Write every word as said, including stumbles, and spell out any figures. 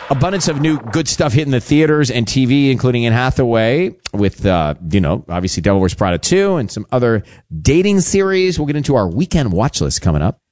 abundance of new good stuff hitting the theaters and T V, including Anne Hathaway with, uh, you know, obviously Devil Wears Prada two and some other dating series. We'll get into our weekend watch list coming up.